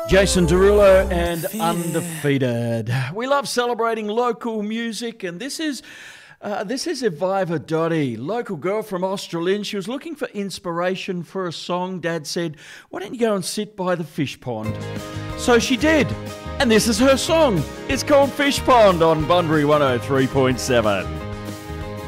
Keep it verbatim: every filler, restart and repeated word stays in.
Jason Derulo and Undefeated. We love celebrating local music, and this is uh, this is Eviva Dotty, local girl from Australin. She was looking for inspiration for a song. Dad said, why don't you go and sit by the fish pond? So she did, and this is her song. It's called Fish Pond on Bunbury one oh three point seven.